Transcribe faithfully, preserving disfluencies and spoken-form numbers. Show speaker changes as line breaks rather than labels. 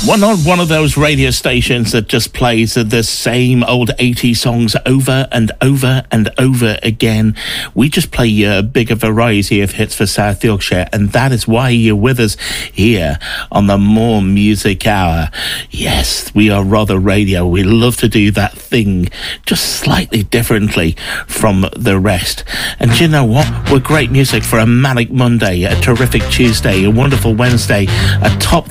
We're not one of those radio stations that just plays the same old eighties songs over and over and over again. We just play a bigger variety of hits for South Yorkshire, and that is why you're with us here on the More Music Hour. Yes, we are Rother Radio. We love to do that thing just slightly differently from the rest. And you know what? We're great music for a manic Monday, a terrific Tuesday, a wonderful Wednesday, a top